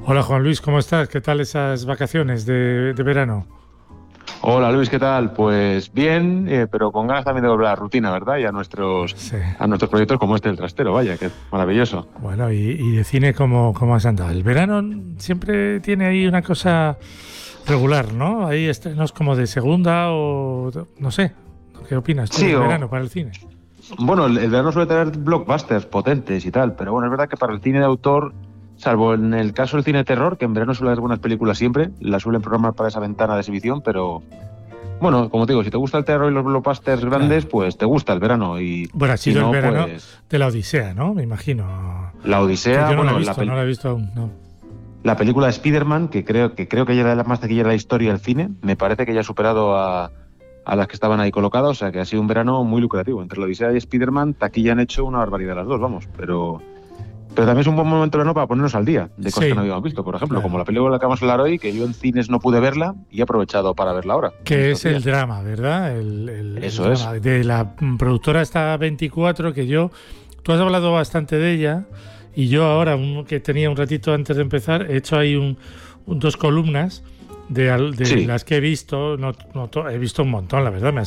Hola Juan Luis, ¿cómo estás? ¿Qué tal esas vacaciones de verano? Hola Luis, ¿qué tal? Pues bien, pero con ganas también de volver a la rutina, ¿verdad? Y Sí. a nuestros proyectos como este del Trastero, vaya, que es maravilloso. Bueno, y de cine, ¿cómo has andado? El verano siempre tiene ahí una cosa regular, ¿no? Hay estrenos como de segunda o no sé. ¿Qué opinas tú Sí, del verano para el cine? bueno, el verano suele tener blockbusters potentes y tal, pero bueno, es verdad que para el cine de autor, salvo en el caso del cine de terror, que en verano suele haber buenas películas siempre, las suelen programar para esa ventana de exhibición, pero bueno, como te digo, si te gusta el terror y los blockbusters grandes, Claro. pues te gusta el verano y Bueno, ha si sido el no, verano pues de la Odisea, ¿no? Me imagino. La Que Odisea, yo no la he bueno, visto, no la he visto aún, no. la película de Spider-Man, que creo que ya era la más taquillera de la historia del cine, me parece que ya ha superado a las que estaban ahí colocadas, o sea que ha sido un verano muy lucrativo. Entre la Odisea y Spider-Man, taquilla han hecho una barbaridad las dos, vamos, pero también es un buen momento verano para ponernos al día de cosas que no Sí, habíamos visto. Por ejemplo, como claro. la película que vamos a hablar hoy, que yo en cines no pude verla y he aprovechado para verla ahora, en Que estos es el días. drama, ¿verdad? El Eso es. drama de la productora esta 24, tú has hablado bastante de ella, y yo ahora, que tenía un ratito antes de empezar, he hecho ahí dos columnas de Sí. las que he visto, he visto un montón, la verdad, me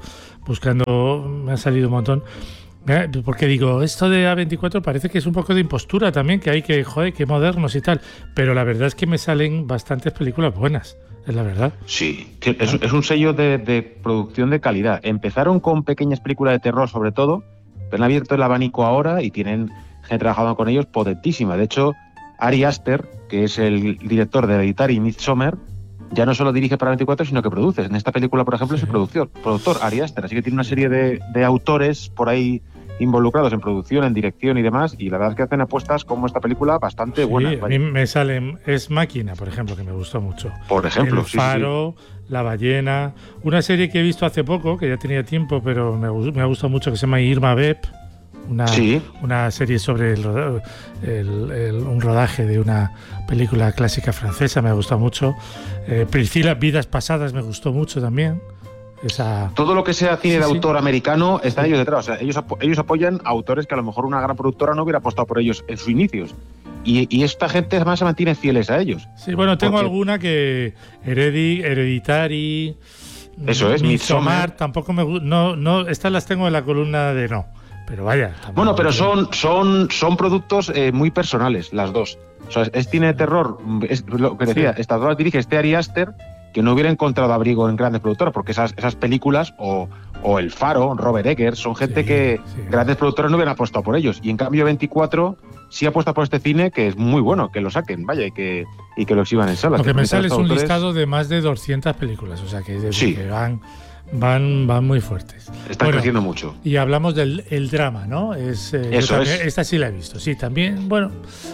ha salido un montón. Porque digo, esto de A24 parece que es un poco de impostura también, que hay que, joder, que modernos y tal, pero la verdad es que me salen bastantes películas buenas, es la verdad. Sí, que ¿No? es un sello de producción de calidad. Empezaron con pequeñas películas de terror, sobre todo, pero han abierto el abanico ahora y tienen gente trabajando con ellos potentísima. De hecho, Ari Aster, que es el director de Hereditary y Midsommar, ya no solo dirige para 24, sino que produce. En esta película, por ejemplo, Sí. es el productor Ari Aster, así que tiene una serie de autores por ahí involucrados en producción, en dirección y demás, y la verdad es que hacen apuestas como esta película bastante Sí, buenas. a mí Vaya. me salen Es Máquina, por ejemplo, que me gustó mucho. Por ejemplo, El sí, sí, sí. Faro, La Ballena, una serie que he visto hace poco, que ya tenía tiempo, pero me ha gustado mucho, que se llama Irma Vep, Sí, una serie sobre un rodaje de una película clásica francesa, me ha gustado mucho. Priscila, Vidas Pasadas, me gustó mucho también. Esa, todo lo que sea cine de sí. autor americano están Sí. ellos detrás. O sea, ellos apoyan a autores que a lo mejor una gran productora no hubiera apostado por ellos en sus inicios. Y esta gente además se mantiene fieles a ellos. Sí, bueno, tengo Porque alguna que Hereditary, eso es, Midsommar. tampoco me gusta. No, estas las tengo en la columna de no. Pero vaya, Bueno, pero tampoco. son productos muy personales, las dos. O sea, es cine de terror, es lo que decía, Sí. estas dos las dirige este Ari Aster, que no hubiera encontrado abrigo en grandes productoras, porque esas películas, o El Faro, Robert Eggers, son gente Sí, que sí. grandes productoras no hubieran apostado por ellos. Y en cambio 24 sí apuesta por este cine, que es muy bueno, que lo saquen, vaya, y que lo exhiban en salas. Lo que me permitan a sale es estos un autores. listado de más de 200 películas, o sea que, Sí. que van muy fuertes. Están Bueno, creciendo mucho. y hablamos del el drama, ¿no? Eso yo también, es. esta sí la he visto. Sí, también, bueno,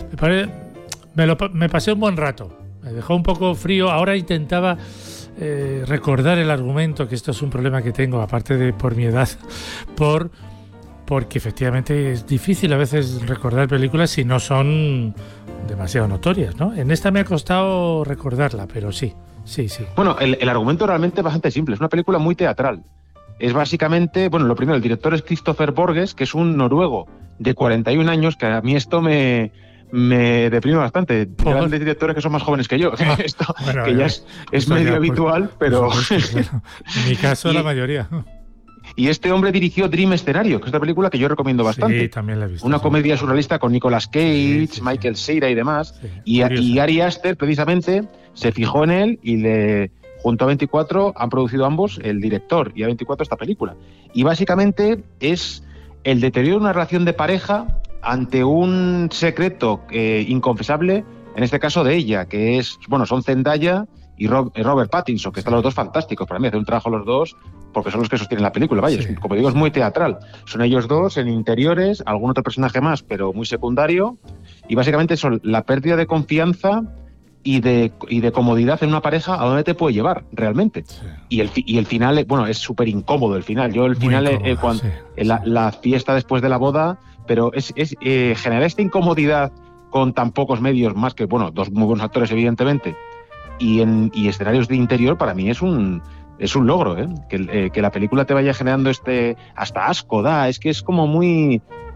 me pasé un buen rato. Me dejó un poco frío. Ahora intentaba recordar el argumento, que esto es un problema que tengo, aparte de por mi edad, porque efectivamente es difícil a veces recordar películas si no son demasiado notorias, ¿no? En esta me ha costado recordarla, pero sí. Bueno, el argumento realmente es bastante simple. Es una película muy teatral. Es básicamente, bueno, lo primero, el director es Christopher Borges, que es un noruego de 41 años, que a mí esto me deprime bastante. Grandes directores que son más jóvenes que yo. Esto, Bueno, que ya es medio ya, habitual, pero... supuesto, claro. En mi caso, la mayoría. Y este hombre dirigió Dream Escenario, que es una película que yo recomiendo bastante. Sí, también la he visto. Una comedia surrealista con Nicolas Cage, Sí. Michael Cera y demás. Sí, Y Ari Aster, precisamente, se fijó en él y junto a 24 han producido ambos, el director y A24, esta película. Y básicamente es el deterioro de una relación de pareja ante un secreto inconfesable, en este caso de ella, que es, bueno, son Zendaya y Robert Pattinson, que están los dos fantásticos. Para mí hacen un trabajo los dos porque son los que sostienen la película. Vaya, Sí. como digo, es muy teatral. Son ellos dos en interiores, algún otro personaje más, pero muy secundario. Y básicamente son la pérdida de confianza y de comodidad en una pareja, a dónde te puede llevar realmente. Sí. Y el final, bueno, es súper incómodo el final. Yo el Muy final, incómodo, cuando sí. la fiesta después de la boda, pero es generar esta incomodidad con tan pocos medios, más que, bueno, dos muy buenos actores, evidentemente, y escenarios de interior, para mí es un logro, ¿eh? Que la película te vaya generando hasta asco da, es que es como muy...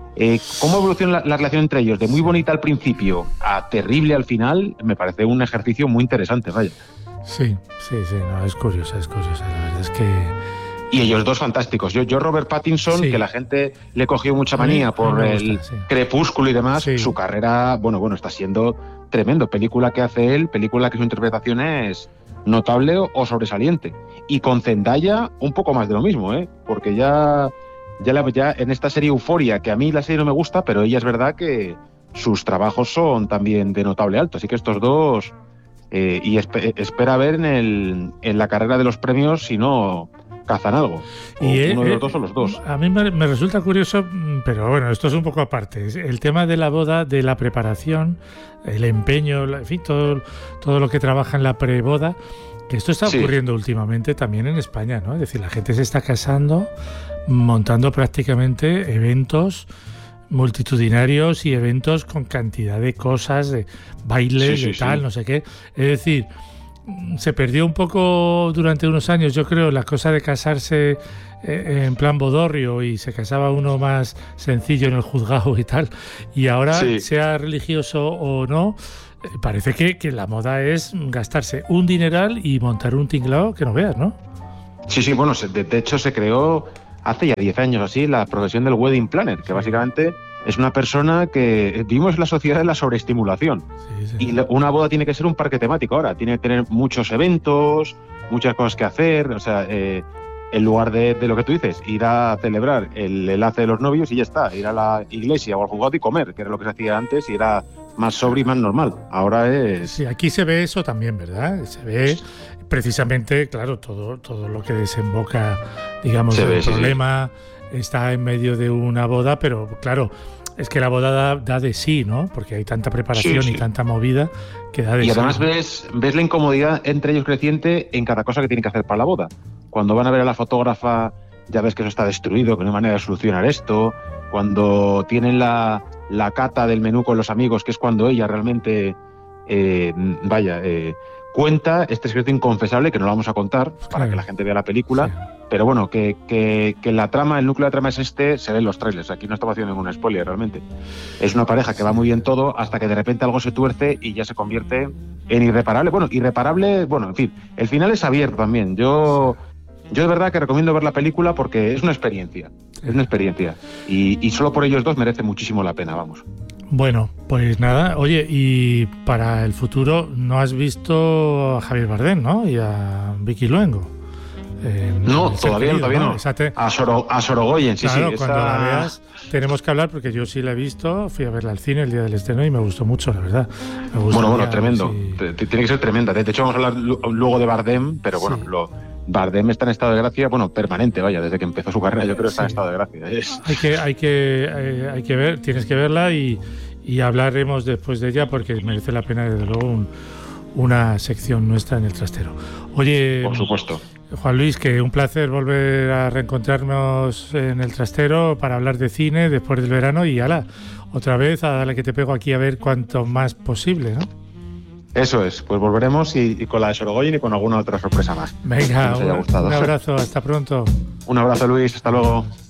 Cómo evoluciona la relación entre ellos, de muy bonita al principio a terrible al final, me parece un ejercicio muy interesante, vaya. Sí, no, es curiosa, la verdad es que... Y ellos dos fantásticos. Yo Robert Pattinson, que la gente le cogió mucha manía por el Crepúsculo y demás, su carrera, bueno, está siendo tremendo. Película que hace él, película que su interpretación es notable o sobresaliente. Y con Zendaya un poco más de lo mismo, porque ya en esta serie Euphoria, que a mí la serie no me gusta, pero ella es verdad que sus trabajos son también de notable alto. Así que estos dos, y espera ver en la carrera de los premios si no cazan algo. Uno de los dos o los dos. A mí me resulta curioso, pero bueno, esto es un poco aparte. El tema de la boda, de la preparación, el empeño, en fin, todo lo que trabaja en la preboda, que esto está ocurriendo últimamente también en España, ¿no? Es decir, la gente se está casando, montando prácticamente eventos multitudinarios y eventos con cantidad de cosas, de bailes, de tal, no sé qué. Es decir, se perdió un poco durante unos años, yo creo, la cosa de casarse en plan bodorrio, y se casaba uno más sencillo en el juzgado y tal. Y ahora, sea religioso o no, parece que la moda es gastarse un dineral y montar un tinglao que no veas, ¿no? Sí, bueno, de hecho se creó hace ya 10 años así la profesión del wedding planner, que básicamente es una persona que vivimos en la sociedad de la sobreestimulación. Y una boda tiene que ser un parque temático ahora, tiene que tener muchos eventos, muchas cosas que hacer, o sea, en lugar de lo que tú dices, ir a celebrar el enlace de los novios y ya está, ir a la iglesia o al juzgado y comer, que era lo que se hacía antes y era más sobrio y más normal. Ahora es... Sí, aquí se ve eso también, ¿verdad? Se ve precisamente, claro, todo lo que desemboca, digamos, el problema está en medio de una boda, pero claro, es que la boda da de sí, ¿no? Porque hay tanta preparación y tanta movida que da de sí. Y además ves la incomodidad entre ellos creciente en cada cosa que tienen que hacer para la boda. Cuando van a ver a la fotógrafa, ya ves que eso está destruido, que no hay manera de solucionar esto. Cuando tienen la cata del menú con los amigos, que es cuando ella realmente, cuenta este secreto inconfesable, que no lo vamos a contar para que la gente vea la película. Pero bueno, que la trama, el núcleo de la trama es se ve en los trailers. Aquí no estamos haciendo ningún spoiler realmente. Es una pareja que va muy bien todo hasta que de repente algo se tuerce y ya se convierte en irreparable. Bueno, en fin, el final es abierto también. Yo de verdad que recomiendo ver la película porque es una experiencia. Es una experiencia. Y solo por ellos dos merece muchísimo la pena, vamos. Bueno, pues nada. Oye, y para el futuro, ¿no has visto a Javier Bardem, no? Y a Vicky Luengo. No, todavía no. A Sorogoyen, claro, cuando la veas tenemos que hablar, porque yo sí la he visto, fui a verla al cine el día del estreno y me gustó mucho, la verdad. Bueno, tremendo. Tiene que ser tremenda. De hecho, vamos a hablar luego de Bardem, pero bueno, Bardem está en estado de gracia, permanente, desde que empezó su carrera, yo creo que está en estado de gracia. Hay que ver, tienes que verla y hablaremos después de ella, porque merece la pena, desde luego, una sección nuestra en el trastero. Oye, por supuesto. Juan Luis, que un placer volver a reencontrarnos en el trastero para hablar de cine después del verano, y otra vez a darle que te pego aquí a ver cuanto más posible, ¿no? Eso es, pues volveremos y con la de Sorogoyen y con alguna otra sorpresa más. Venga, un abrazo, hasta pronto. Un abrazo, Luis, hasta luego.